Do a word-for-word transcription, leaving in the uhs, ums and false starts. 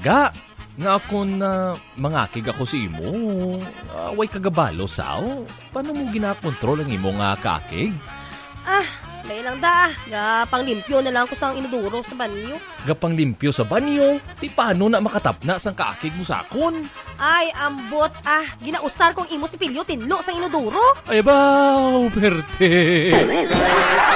Ga, nga akon na mangakig ako si imo. Uh, way kagabalo sao? Paano mo ginakontrol ang imo nga kakig? Ah, may lang da. Ga panglimpyo na lang ko sang inuduro sa banyo. Ga panglimpyo sa banyo? Di paano na makatapna sang kakig mo sa akon? Ay, ambot ah. Ginausar kong imo si Pilyo tinlo sang inuduro. Ay ba, Berte.